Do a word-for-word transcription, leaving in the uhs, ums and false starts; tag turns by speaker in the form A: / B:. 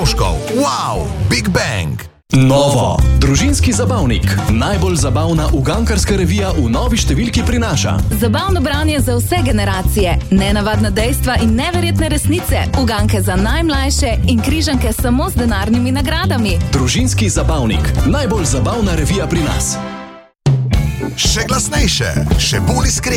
A: stroškov. Wow, Big Bang!
B: Novo. Družinski zabavnik. Najbolj zabavna ugankarska revija v novi številki prinaša
C: zabavno branje za vse generacije, nenavadna dejstva in neverjetne resnice, uganke za najmlajše in križanke samo z denarnimi nagradami.
B: Družinski zabavnik. Najbolj zabavna revija pri nas.
A: Še glasnejše, še bolj iskren.